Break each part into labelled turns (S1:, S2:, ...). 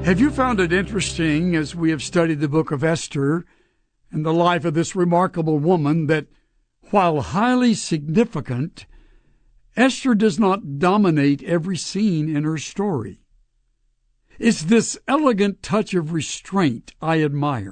S1: Have you found it interesting, as we have studied the book of Esther and the life of this remarkable woman, that while highly significant, Esther does not dominate every scene in her story? It's this elegant touch of restraint I admire.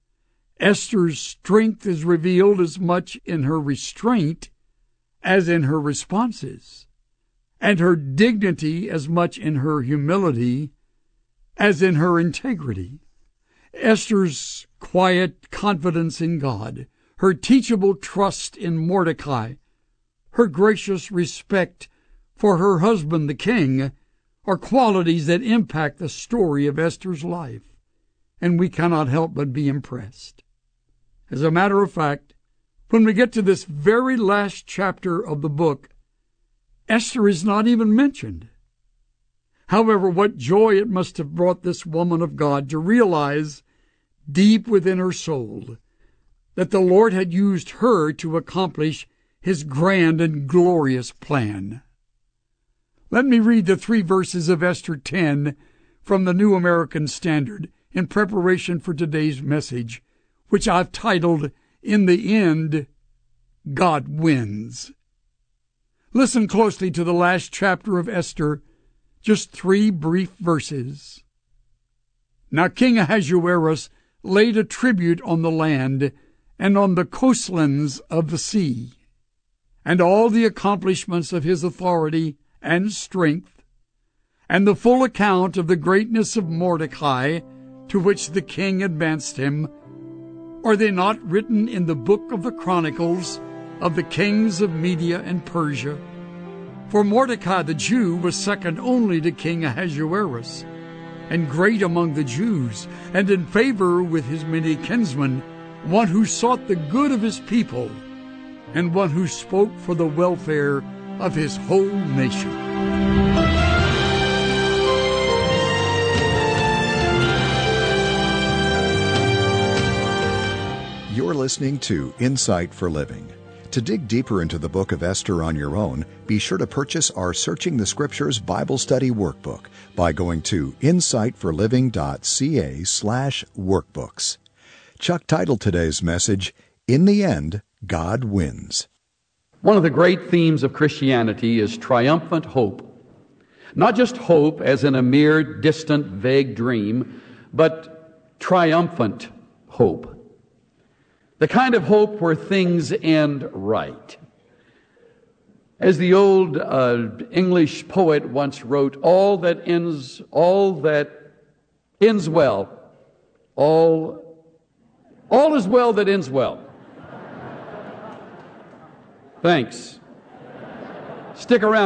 S1: Esther's strength is revealed as much in her restraint as in her responses, and her dignity as much in her humility as in her integrity. Esther's quiet confidence in God, her teachable trust in Mordecai, her gracious respect for her husband the king, are qualities that impact the story of Esther's life, and we cannot help but be impressed. As a matter of fact, when we get to this very last chapter of the book, Esther is not even mentioned. However, what joy it must have brought this woman of God to realize deep within her soul that the Lord had used her to accomplish His grand and glorious plan. Let me read the 3 verses of Esther 10 from the New American Standard in preparation for today's message, which I've titled, "In the End, God Wins." Listen closely to the last chapter of Esther, just 3 brief verses. Now King Ahasuerus laid a tribute on the land and on the coastlands of the sea, and all the accomplishments of his authority and strength, and the full account of the greatness of Mordecai, to which the king advanced him. Are they not written in the book of the Chronicles of the kings of Media and Persia? For Mordecai the Jew was second only to King Ahasuerus, and great among the Jews, and in favor with his many kinsmen, one who sought the good of his people, and one who spoke for the welfare of his whole nation.
S2: You're listening to Insight for Living. To dig deeper into the book of Esther on your own, be sure to purchase our Searching the Scriptures Bible Study Workbook by going to insightforliving.ca/workbooks. Chuck titled today's message, "In the End, God Wins."
S3: One of the great themes of Christianity is triumphant hope. Not just hope as in a mere distant, vague dream, but triumphant hope. The kind of hope where things end right. As the old English poet once wrote, all that ends well. All is well that ends well. Thanks. Stick around.